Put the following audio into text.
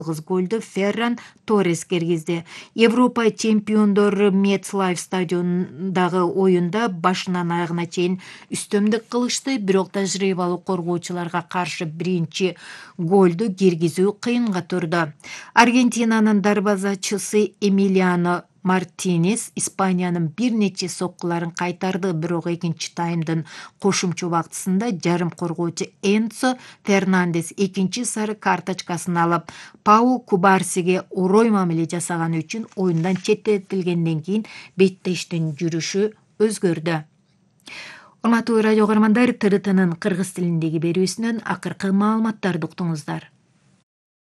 голду Ферран Торрес киргизди. Европа чемпиондору MetLife стадионундагы оюнда башынан аягына чейин үстөмдүк кылышты, бирок тажрыйбалуу коргоочуларга каршы биринчи голду киргизүү кыйынга турду. Аргентинанын дарбазачысы Эмилиано Мартинес Испаниянын бир нече соккуларын кайтарды, бирок экинчи таймдын кошумча убактысында жарым коргоочу Энцо Фернандес экинчи сары карточкасын алып, Пау Кубарсиге орой мамиле жасаганы үчүн оюндан четтетилгенден кийин беттештин жүрүшү өзгөрдү. Урматтуу радио каармандар, ТРТнын кыргыз тилиндеги берүүсүнөн акыркы маалыматтарды уктуңуздар.